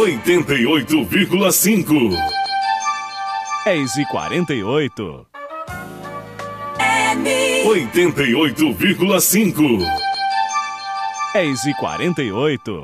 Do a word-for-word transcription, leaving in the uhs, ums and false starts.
oitenta e oito vírgula cinco. dez e quarenta e oito. oitenta e oito vírgula cinco. dez e quarenta e oito.